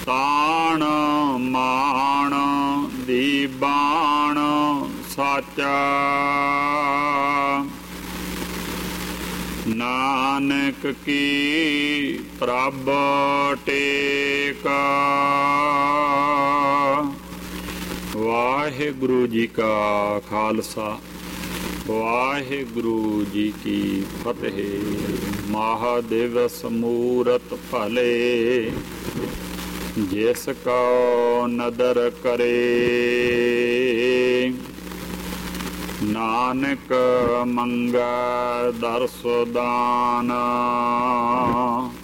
ਤਾਣ ਮਾਣ ਦੀ ਬਾਣ ਸਾਚਾ। ਨਾਨਕ ਕੀ ਪ੍ਰਭ ਟੇਕ। ਵਾਹਿਗੁਰੂ ਜੀ ਕਾ ਖਾਲਸਾ ਵਾਹਿਗੁਰੂ ਜੀ ਕੀ ਫਤਿਹ। ਮਹਾਦਿਵਸ ਮੂਰਤ ਭਲੇ ਜਿਸ ਕੋ ਨਦਰ ਕਰੇ। ਨਾਨਕ ਮੰਗੈ ਦਰਸ ਦਾਨ